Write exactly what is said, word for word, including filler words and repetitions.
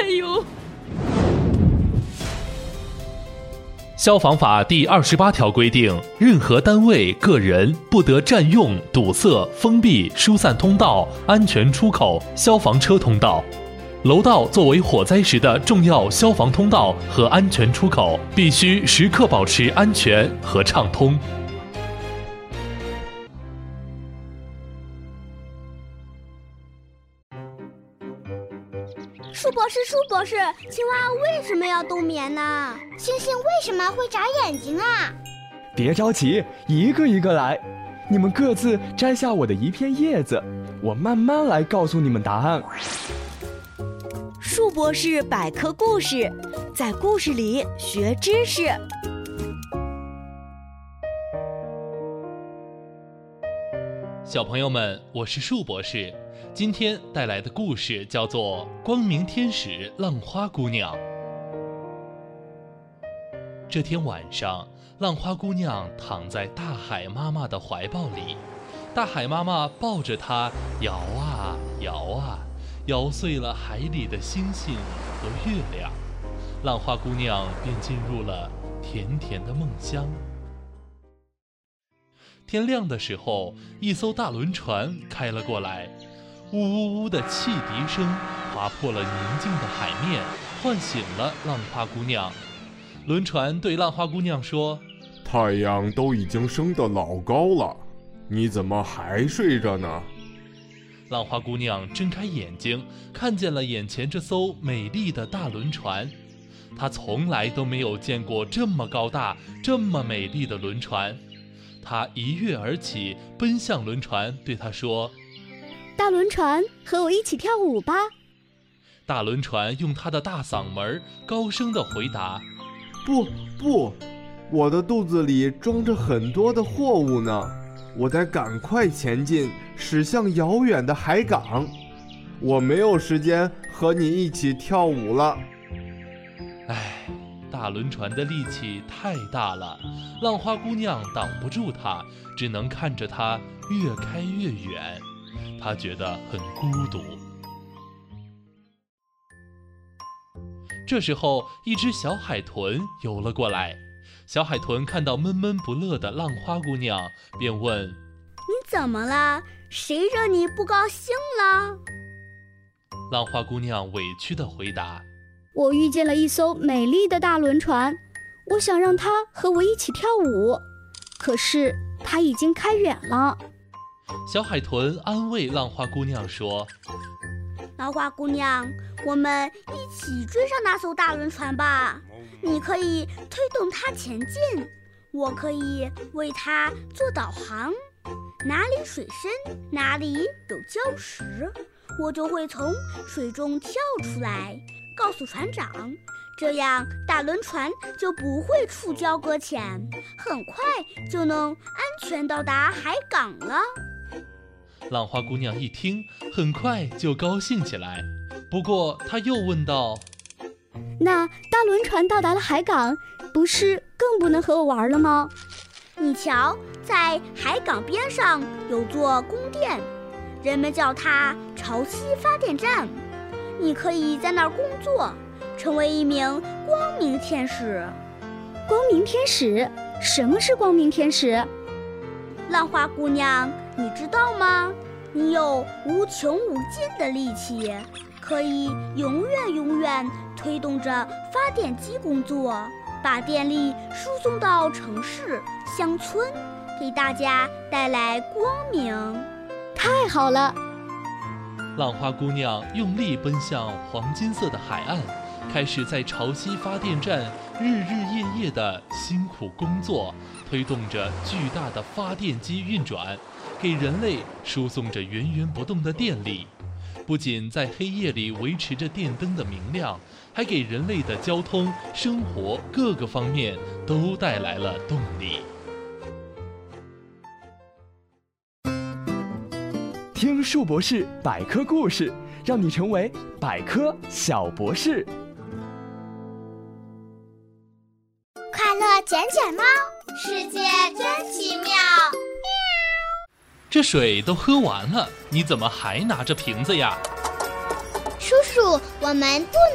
呦！ 消防法第二十八条规定，任何单位、个人不得占用、堵塞、封闭、疏散通道、安全出口、消防车通道。楼道作为火灾时的重要消防通道和安全出口，必须时刻保持安全和畅通。 树博士，树博士，青蛙为什么要冬眠呢？ 星星为什么会眨眼睛啊？ 别着急，一个一个来。你们各自摘下我的一片叶子，我慢慢来告诉你们答案。 树博士百科故事，在故事里学知识。 小朋友们，我是树博士。今天带来的故事叫做《光明天使浪花姑娘》。这天晚上，浪花姑娘躺在大海妈妈的怀抱里，大海妈妈抱着她摇啊摇啊，摇碎了海里的星星和月亮，浪花姑娘便进入了甜甜的梦乡。天亮的时候，一艘大轮船开了过来，呜呜呜的汽笛声划破了宁静的海面，唤醒了浪花姑娘。轮船对浪花姑娘说： 太阳都已经升得老高了，你怎么还睡着呢？ 浪花姑娘睁开眼睛，看见了眼前这艘美丽的大轮船。她从来都没有见过这么高大、这么美丽的轮船。她一跃而起，奔向轮船，对她说： 大轮船，和我一起跳舞吧。 大轮船用它的大嗓门高声地回答： 不不，我的肚子里装着很多的货物呢，我得赶快前进，驶向遥远的海港。我没有时间和你一起跳舞了。 唉，大轮船的力气太大了，浪花姑娘挡不住它，只能看着它越开越远。她觉得很孤独。这时候，一只小海豚游了过来。小海豚看到闷闷不乐的浪花姑娘，便问： 你怎么了？谁惹你不高兴了？ 浪花姑娘委屈地回答： 我遇见了一艘美丽的大轮船，我想让它和我一起跳舞，可是它已经开远了。 小海豚安慰浪花姑娘说： 浪花姑娘，我们一起追上那艘大轮船吧，你可以推动它前进，我可以为它做导航，哪里水深，哪里有礁石，我就会从水中跳出来告诉船长，这样大轮船就不会触礁搁浅，很快就能安全到达海港了。 浪花姑娘一听，很快就高兴起来。不过她又问道： 那大轮船到达了海港，不是更不能和我玩了吗？你瞧，在海港边上有座宫殿，人们叫它潮汐发电站，你可以在那儿工作，成为一名光明天使。光明天使？什么是光明天使？浪花姑娘，你知道吗？你有无穷无尽的力气，可以永远永远推动着发电机工作，把电力输送到城市、乡村，给大家带来光明。太好了！ 浪花姑娘用力奔向黄金色的海岸，开始在潮汐发电站日日夜夜的辛苦工作，推动着巨大的发电机运转，给人类输送着源源不动的电力。不仅在黑夜里维持着电灯的明亮，还给人类的交通、生活各个方面都带来了动力。 听树博士百科故事，让你成为百科小博士。 快乐捡捡猫，世界真奇妙。 这水都喝完了，你怎么还拿着瓶子呀？ 叔叔，我们不